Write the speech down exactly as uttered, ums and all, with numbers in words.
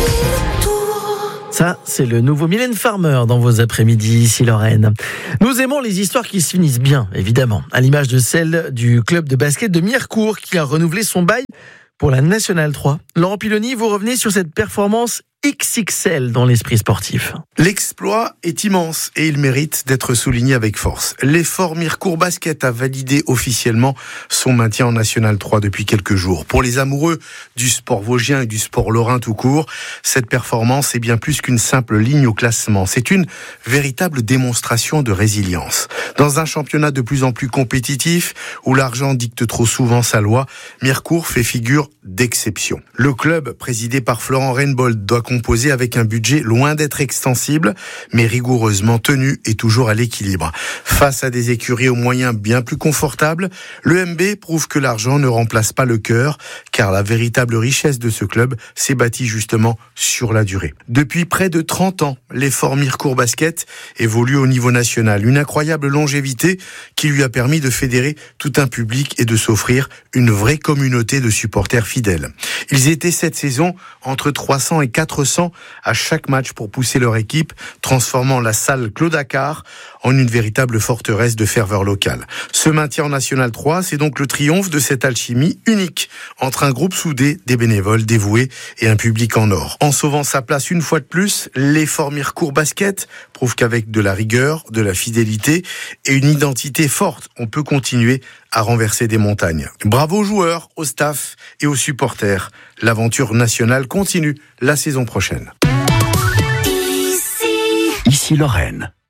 Ça, c'est le nouveau Mylène Farmer dans vos après-midi ici Lorraine. Nous aimons les histoires qui se finissent bien, évidemment, à l'image de celle du club de basket de Mirecourt qui a renouvelé son bail pour la Nationale trois. Laurent Piloni, vous revenez sur cette performance X X L dans l'esprit sportif. L'exploit est immense et il mérite d'être souligné avec force. L'effort Mirecourt Basket a validé officiellement son maintien en Nationale trois depuis quelques jours. Pour les amoureux du sport vosgien et du sport lorrain tout court, cette performance est bien plus qu'une simple ligne au classement. C'est une véritable démonstration de résilience. Dans un championnat de plus en plus compétitif, où l'argent dicte trop souvent sa loi, Mirecourt fait figure d'exception. Le club, présidé par Florent Rainbold, doit composé avec un budget loin d'être extensible, mais rigoureusement tenu et toujours à l'équilibre. Face à des écuries aux moyens bien plus confortables, le M B prouve que l'argent ne remplace pas le cœur, car la véritable richesse de ce club s'est bâtie justement sur la durée. Depuis près de trente ans, l'effort Mirecourt Basket évolue au niveau national. Une incroyable longévité qui lui a permis de fédérer tout un public et de s'offrir une vraie communauté de supporters fidèles. Ils étaient cette saison entre trois cents et quatre cents à chaque match pour pousser leur équipe, transformant la salle Claude Accart en une véritable forteresse de ferveur locale. Ce maintien en Nationale trois, c'est donc le triomphe de cette alchimie unique entre un groupe soudé, des bénévoles dévoués et un public en or. En sauvant sa place une fois de plus, l'effort Mirecourt Basket prouve qu'avec de la rigueur, de la fidélité et une identité forte, on peut continuer à renverser des montagnes. Bravo aux joueurs, au staff et aux supporters. L'aventure nationale continue la saison prochaine. Ici, Ici Lorraine.